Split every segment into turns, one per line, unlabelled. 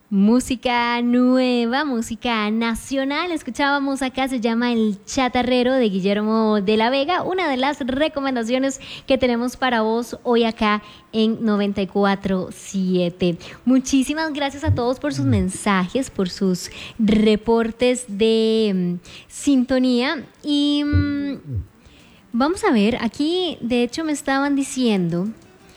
Música nueva, música nacional. Escuchábamos acá, se llama El Chatarrero de Guillermo de la Vega, una de las recomendaciones que tenemos para vos hoy acá en 94.7. Muchísimas gracias a todos por sus mensajes, por sus reportes de sintonía. Y vamos a ver, aquí de hecho me estaban diciendo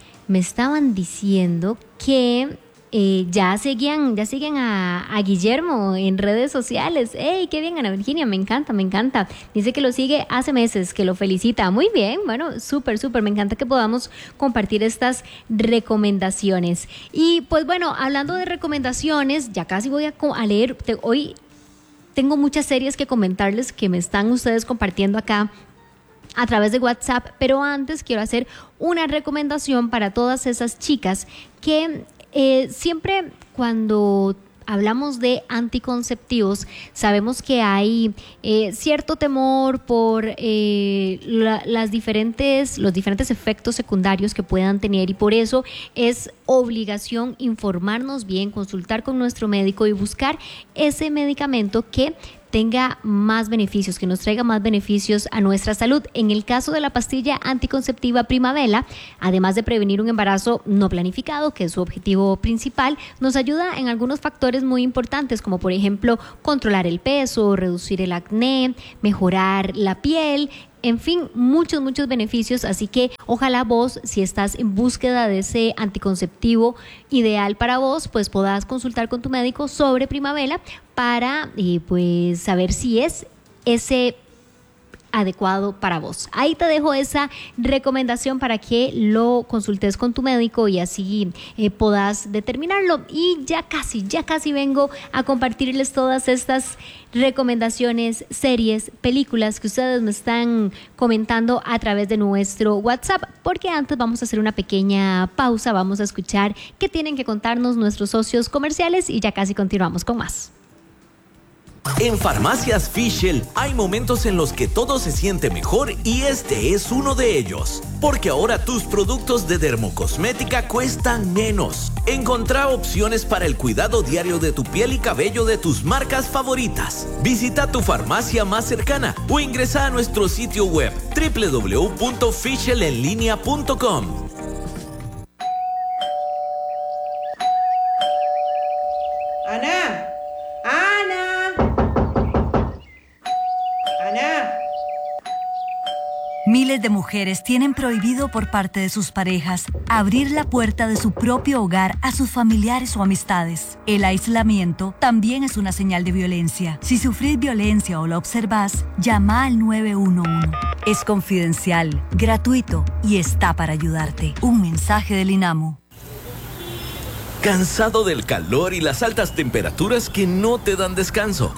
que ya siguen a Guillermo en redes sociales. ¡Ey, qué bien, Ana Virginia! Me encanta. Dice que lo sigue hace meses, que lo felicita. Muy bien, bueno, súper. Me encanta que podamos compartir estas recomendaciones. Y pues bueno, hablando de recomendaciones, ya casi voy a leer. Hoy tengo muchas series que comentarles que me están ustedes compartiendo acá a través de WhatsApp, pero antes quiero hacer una recomendación para todas esas chicas que siempre cuando hablamos de anticonceptivos sabemos que hay cierto temor por los diferentes efectos secundarios que puedan tener, y por eso es obligación informarnos bien, consultar con nuestro médico y buscar ese medicamento que tenga más beneficios, que nos traiga más beneficios a nuestra salud. En el caso de la pastilla anticonceptiva Primavela, además de prevenir un embarazo no planificado, que es su objetivo principal, nos ayuda en algunos factores muy importantes, como por ejemplo controlar el peso, reducir el acné, mejorar la piel. En fin, muchos beneficios, así que ojalá vos, si estás en búsqueda de ese anticonceptivo ideal para vos, pues podás consultar con tu médico sobre Primavela para pues saber si es ese adecuado para vos. Ahí te dejo esa recomendación para que lo consultes con tu médico y así podás determinarlo. Y ya casi vengo a compartirles todas estas recomendaciones, series, películas que ustedes me están comentando a través de nuestro WhatsApp, porque antes vamos a hacer una pequeña pausa, vamos a escuchar qué tienen que contarnos nuestros socios comerciales y ya casi continuamos con más.
En Farmacias Fischl hay momentos en los que todo se siente mejor y este es uno de ellos. Porque ahora tus productos de dermocosmética cuestan menos. Encontrá opciones para el cuidado diario de tu piel y cabello de tus marcas favoritas. Visita tu farmacia más cercana o ingresa a nuestro sitio web www.fischelenlinea.com.
Miles de mujeres tienen prohibido por parte de sus parejas abrir la puerta de su propio hogar a sus familiares o amistades. El aislamiento también es una señal de violencia. Si sufrís violencia o la observás, llama al 911. Es confidencial, gratuito y está para ayudarte. Un mensaje del INAMU.
¿Cansado del calor y las altas temperaturas que no te dan descanso?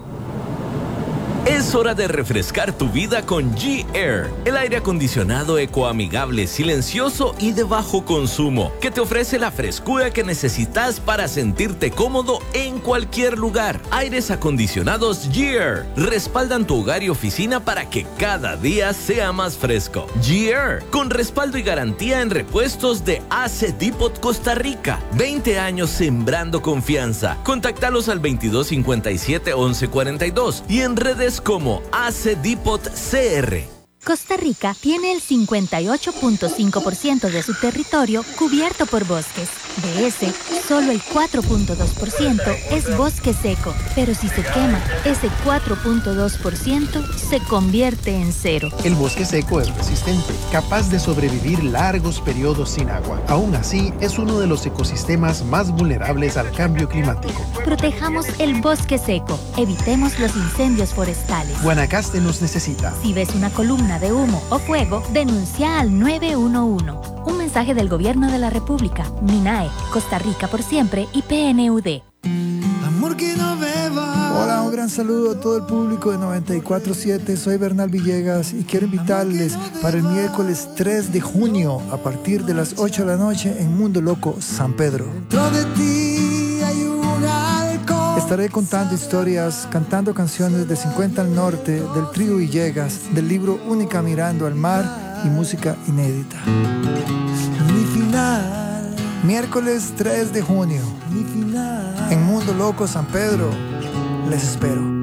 Es hora de refrescar tu vida con G-Air, el aire acondicionado ecoamigable, silencioso y de bajo consumo, que te ofrece la frescura que necesitas para sentirte cómodo en cualquier lugar. Aires acondicionados G-Air respaldan tu hogar y oficina para que cada día sea más fresco. G-Air, con respaldo y garantía en repuestos de AC Depot Costa Rica. 20 años sembrando confianza. Contáctalos al 2257-1142 y en redes como AC Depot CR.
Costa Rica tiene el 58.5% de su territorio cubierto por bosques. De ese, solo el 4.2% es bosque seco, pero si se quema, ese 4.2% se convierte en cero.
El bosque seco es resistente, capaz de sobrevivir largos periodos sin agua. Aún así, es uno de los ecosistemas más vulnerables al cambio climático.
Protejamos el bosque seco, evitemos los incendios forestales.
Guanacaste nos necesita.
Si ves una columna de humo o fuego, denuncia al 911. Un mensaje del Gobierno de la República, MINAE, Costa Rica por siempre y PNUD.
Amor que no beba. Hola, un gran saludo a todo el público de 94.7. Soy Bernal Villegas y quiero invitarles para el miércoles 3 de junio a partir de las 8 de la noche en Mundo Loco San Pedro. Dentro de ti hay un halcón. Estaré contando historias, cantando canciones de 50 al norte, del trío Villegas, del libro Única Mirando al Mar y música inédita. Mi final Miércoles 3 de junio. En Mundo Loco San Pedro, les espero.